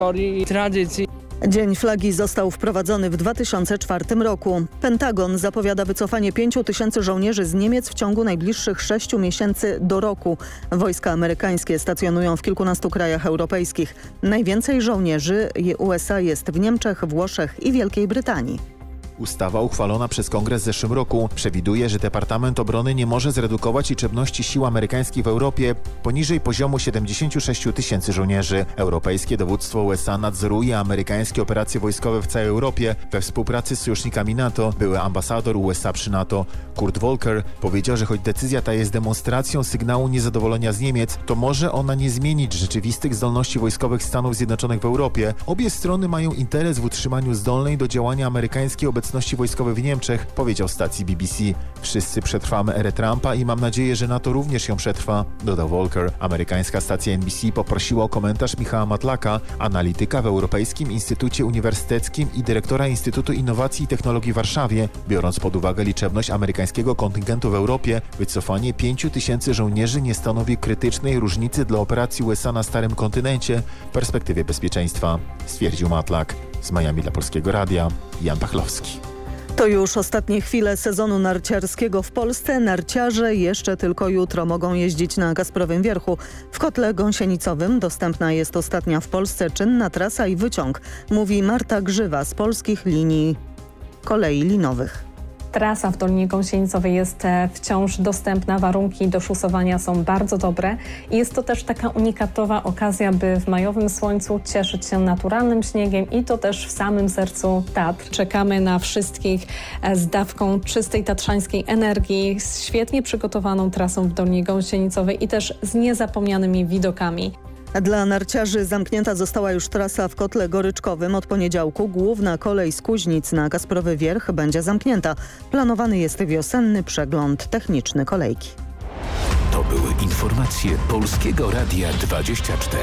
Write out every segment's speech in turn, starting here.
historii i tradycji. Dzień flagi został wprowadzony w 2004 roku. Pentagon zapowiada wycofanie 5 000 żołnierzy z Niemiec w ciągu najbliższych 6 miesięcy do roku. Wojska amerykańskie stacjonują w kilkunastu krajach europejskich. Najwięcej żołnierzy USA jest w Niemczech, Włoszech i Wielkiej Brytanii. Ustawa uchwalona przez Kongres w zeszłym roku przewiduje, że Departament Obrony nie może zredukować liczebności sił amerykańskich w Europie poniżej poziomu 76 000 żołnierzy. Europejskie dowództwo USA nadzoruje amerykańskie operacje wojskowe w całej Europie we współpracy z sojusznikami NATO. Były ambasador USA przy NATO Kurt Volker powiedział, że choć decyzja ta jest demonstracją sygnału niezadowolenia z Niemiec, to może ona nie zmienić rzeczywistych zdolności wojskowych Stanów Zjednoczonych w Europie. Obie strony mają interes w utrzymaniu zdolnej do działania amerykańskiej obecności wojskowej w Niemczech, powiedział stacji BBC. Wszyscy przetrwamy erę Trumpa i mam nadzieję, że NATO również ją przetrwa, dodał Volker. Amerykańska stacja NBC poprosiła o komentarz Michała Matlaka, analityka w Europejskim Instytucie Uniwersyteckim i dyrektora Instytutu Innowacji i Technologii w Warszawie. Biorąc pod uwagę liczebność amerykańskiego kontyngentu w Europie, wycofanie 5 000 żołnierzy nie stanowi krytycznej różnicy dla operacji USA na Starym Kontynencie w perspektywie bezpieczeństwa, stwierdził Matlak. Z Miami dla Polskiego Radia, Jan Pachlowski. To już ostatnie chwile sezonu narciarskiego w Polsce. Narciarze jeszcze tylko jutro mogą jeździć na Kasprowym Wierchu. W kotle gąsienicowym dostępna jest ostatnia w Polsce czynna trasa i wyciąg, mówi Marta Grzywa z Polskich Linii Kolei Linowych. Trasa w Dolinie Gąsienicowej jest wciąż dostępna, warunki do szusowania są bardzo dobre i jest to też taka unikatowa okazja, by w majowym słońcu cieszyć się naturalnym śniegiem i to też w samym sercu Tatr. Czekamy na wszystkich z dawką czystej tatrzańskiej energii, z świetnie przygotowaną trasą w Dolinie Gąsienicowej i też z niezapomnianymi widokami. Dla narciarzy zamknięta została już trasa w kotle goryczkowym. Od poniedziałku główna kolej z Kuźnic na Kasprowy Wierch będzie zamknięta. Planowany jest wiosenny przegląd techniczny kolejki. To były informacje Polskiego Radia 24.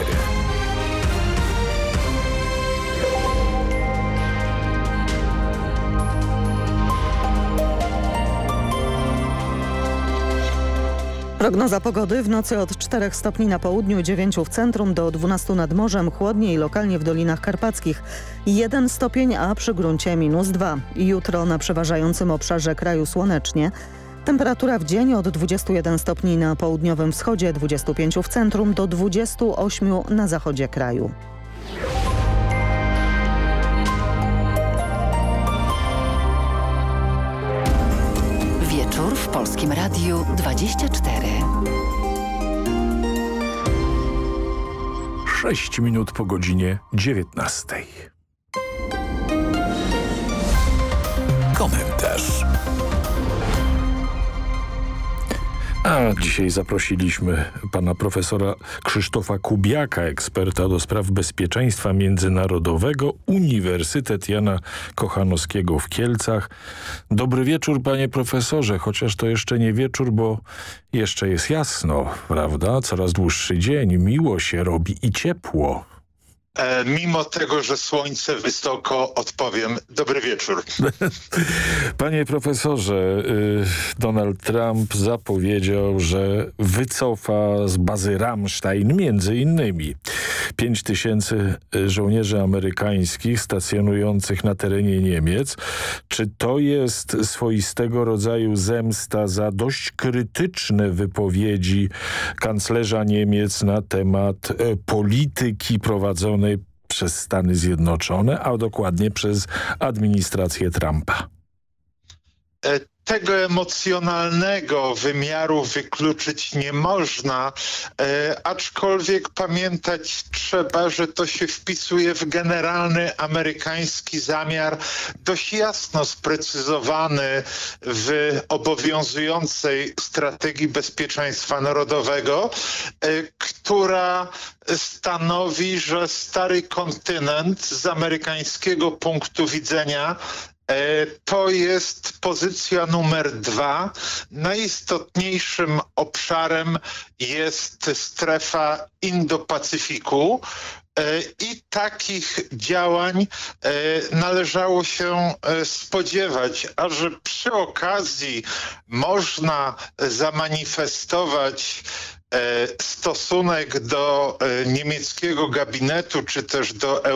Prognoza pogody: w nocy od 4 stopni na południu, 9 w centrum, do 12 nad morzem, chłodniej lokalnie w Dolinach Karpackich, 1 stopień, a przy gruncie -2. Jutro na przeważającym obszarze kraju słonecznie. Temperatura w dzień od 21 stopni na południowym wschodzie, 25 w centrum, do 28 na zachodzie kraju. Wieczór w Polskim Radiu 24. 6 minut po godzinie 19. Komentarz. A dzisiaj zaprosiliśmy pana profesora Krzysztofa Kubiaka, eksperta do spraw bezpieczeństwa międzynarodowego, Uniwersytet Jana Kochanowskiego w Kielcach. Dobry wieczór, panie profesorze, chociaż to jeszcze nie wieczór, bo jeszcze jest jasno, prawda? Coraz dłuższy dzień, miło się robi i ciepło. Mimo tego, że słońce wysoko, odpowiem dobry wieczór. Panie profesorze, Donald Trump zapowiedział, że wycofa z bazy Ramstein między innymi 5 000 żołnierzy amerykańskich stacjonujących na terenie Niemiec. Czy to jest swoistego rodzaju zemsta za dość krytyczne wypowiedzi kanclerza Niemiec na temat polityki prowadzonej przez Stany Zjednoczone, a dokładnie przez administrację Trumpa? Tego emocjonalnego wymiaru wykluczyć nie można, aczkolwiek pamiętać trzeba, że to się wpisuje w generalny amerykański zamiar, dość jasno sprecyzowany w obowiązującej strategii bezpieczeństwa narodowego, która stanowi, że stary kontynent z amerykańskiego punktu widzenia to jest pozycja numer 2. Najistotniejszym obszarem jest strefa Indo-Pacyfiku i takich działań należało się spodziewać, a że przy okazji można zamanifestować stosunek do niemieckiego gabinetu, czy też do